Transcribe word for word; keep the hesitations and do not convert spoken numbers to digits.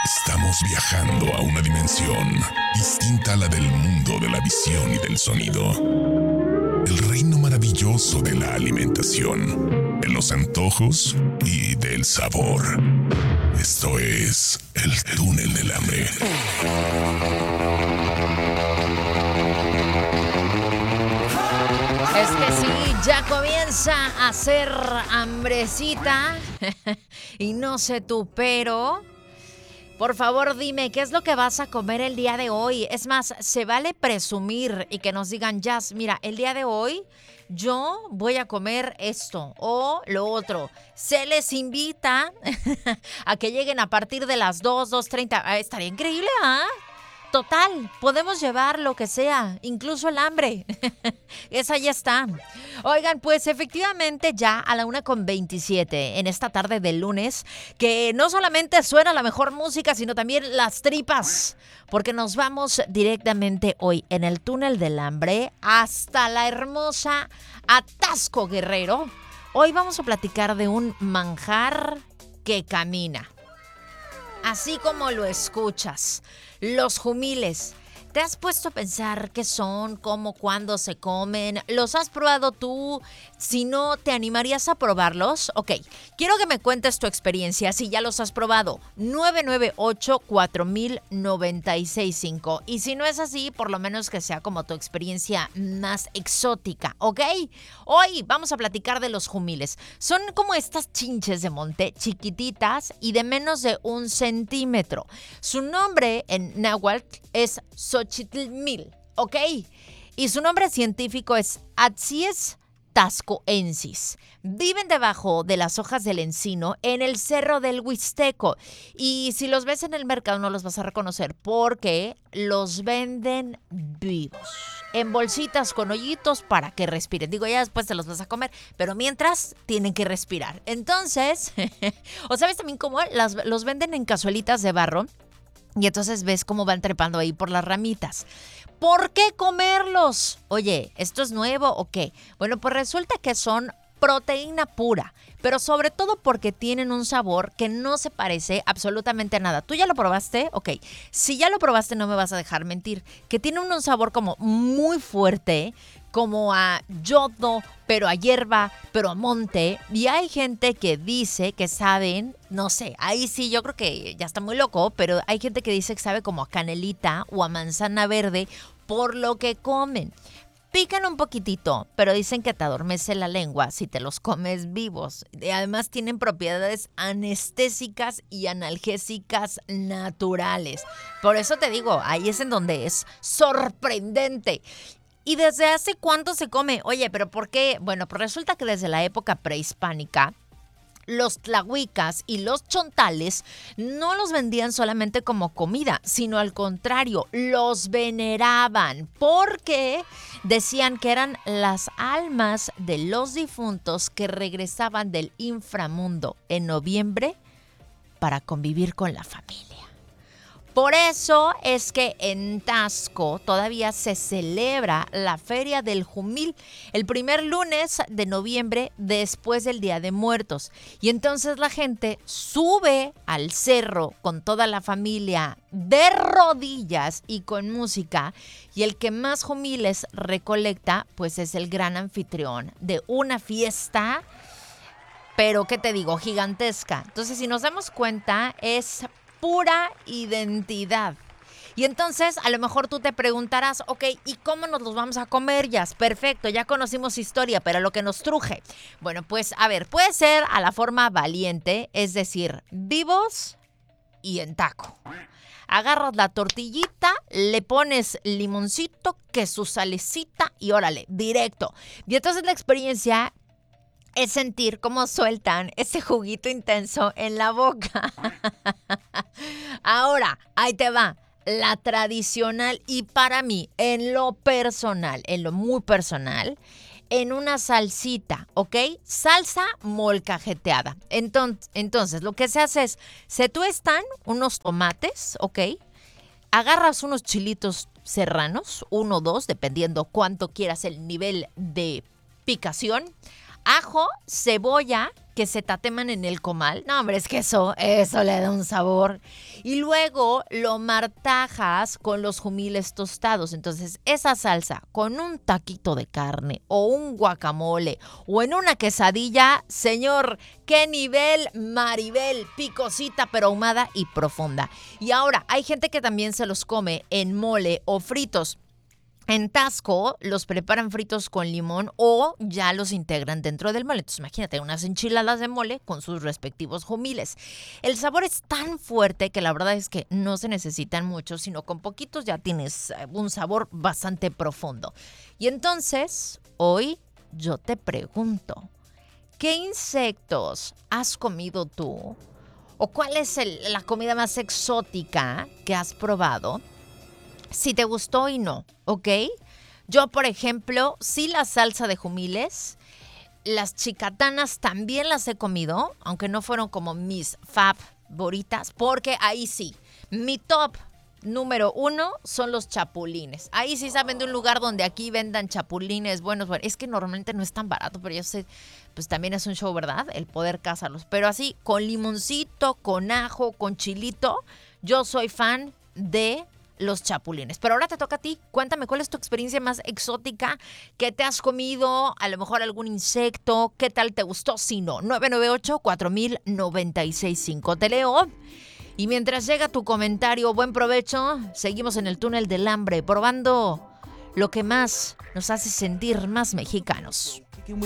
Estamos viajando a una dimensión distinta a la del mundo de la visión y del sonido. El reino maravilloso de la alimentación, de los antojos y del sabor. Esto es el túnel del hambre. Es que sí, ya comienza a hacer hambrecita. Y no sé tú, pero... Por favor, dime, ¿qué es lo que vas a comer el día de hoy? Es más, se vale presumir y que nos digan, Jazz, mira, el día de hoy yo voy a comer esto o lo otro. Se les invita a que lleguen a partir de las dos, dos treinta. Ah, estaría increíble, ¿ah? ¿eh? Total, podemos llevar lo que sea, incluso el hambre. Esa ya está. Oigan, pues efectivamente ya a la una con veintisiete en esta tarde del lunes, que no solamente suena la mejor música, sino también las tripas, porque nos vamos directamente hoy en el túnel del hambre hasta la hermosa Atasco Guerrero. Hoy vamos a platicar de un manjar que camina. Así como lo escuchas, los jumiles. ¿Te has puesto a pensar qué son, cómo, cuándo se comen? ¿Los has probado tú? Si no, ¿te animarías a probarlos? Ok, quiero que me cuentes tu experiencia si ya los has probado. nueve nueve ocho, cuatro mil, noventa y seis cinco. Y si no es así, por lo menos que sea como tu experiencia más exótica, ¿ok? Hoy vamos a platicar de los jumiles. Son como estas chinches de monte, chiquititas y de menos de un centímetro. Su nombre en náhuatl es Xochitlmil, ¿ok? Y su nombre científico es Atsies tascoensis. Viven debajo de las hojas del encino en el Cerro del Huixteco. Y si los ves en el mercado no los vas a reconocer porque los venden vivos. En bolsitas con hoyitos para que respiren. Digo, ya después te los vas a comer, pero mientras tienen que respirar. Entonces, ¿o sabes también cómo las, los venden en cazuelitas de barro? Y entonces ves cómo van trepando ahí por las ramitas. ¿Por qué comerlos? Oye, ¿esto es nuevo o qué? Bueno, pues resulta que son proteína pura, pero sobre todo porque tienen un sabor que no se parece absolutamente a nada. ¿Tú ya lo probaste? Ok, si ya lo probaste no me vas a dejar mentir, que tiene un sabor como muy fuerte, como a yodo, pero a hierba, pero a monte. Y hay gente que dice que saben, no sé, ahí sí yo creo que ya está muy loco, pero hay gente que dice que sabe como a canelita o a manzana verde por lo que comen. Pican un poquitito, pero dicen que te adormece la lengua si te los comes vivos. Y además tienen propiedades anestésicas y analgésicas naturales. Por eso te digo, ahí es en donde es sorprendente. ¿Y desde hace cuánto se come? Oye, ¿pero por qué? Bueno, pues resulta que desde la época prehispánica, los tlahuicas y los chontales no los vendían solamente como comida, sino al contrario, los veneraban porque decían que eran las almas de los difuntos que regresaban del inframundo en noviembre para convivir con la familia. Por eso es que en Taxco todavía se celebra la Feria del Jumil el primer lunes de noviembre después del Día de Muertos. Y entonces la gente sube al cerro con toda la familia de rodillas y con música. Y el que más jumiles recolecta pues es el gran anfitrión de una fiesta, pero ¿qué te digo? Gigantesca. Entonces si nos damos cuenta es pura identidad. Y entonces a lo mejor tú te preguntarás, ok, ¿y cómo nos los vamos a comer, Jazz? Perfecto, ya conocimos historia, pero lo que nos truje. Bueno, pues a ver, puede ser a la forma valiente, es decir, vivos y en taco. Agarras la tortillita, le pones limoncito, queso, salecita y órale, directo. Y entonces la experiencia es sentir cómo sueltan ese juguito intenso en la boca. Ahora, ahí te va. La tradicional y para mí, en lo personal, en lo muy personal, en una salsita, ¿ok? Salsa molcajeteada. Entonces, entonces, lo que se hace es, se tuestan unos tomates, ¿ok? Agarras unos chilitos serranos, uno o dos, dependiendo cuánto quieras el nivel de picación. ajo, cebolla, que se tateman en el comal. No, hombre, es que eso, eso le da un sabor. Y luego lo martajas con los jumiles tostados. Entonces, esa salsa con un taquito de carne o un guacamole o en una quesadilla, señor, qué nivel, Maribel, picosita pero ahumada y profunda. Y ahora, hay gente que también se los come en mole o fritos. En Tasco los preparan fritos con limón o ya los integran dentro del mole. Entonces imagínate unas enchiladas de mole con sus respectivos jumiles. El sabor es tan fuerte que la verdad es que no se necesitan mucho, sino con poquitos ya tienes un sabor bastante profundo. Y entonces, hoy yo te pregunto, ¿qué insectos has comido tú? ¿O cuál es el, la comida más exótica que has probado? Si te gustó y no, ¿ok? Yo, por ejemplo, sí la salsa de jumiles, las chicatanas también las he comido, aunque no fueron como mis favoritas, porque ahí sí, mi top número uno son los chapulines. Ahí sí saben de un lugar donde aquí vendan chapulines buenos. Bueno, es que normalmente no es tan barato, pero yo sé, pues también es un show, ¿verdad? El poder cazarlos. Pero así, con limoncito, con ajo, con chilito, yo soy fan de los chapulines. Pero ahora te toca a ti. Cuéntame, ¿cuál es tu experiencia más exótica? ¿Qué te has comido? A lo mejor algún insecto. ¿Qué tal te gustó? Si no, nueve nueve ocho, cuatro mil, noventa y seis cinco. Te leo. Y mientras llega tu comentario, buen provecho. Seguimos en el túnel del hambre, probando lo que más nos hace sentir más mexicanos. Muy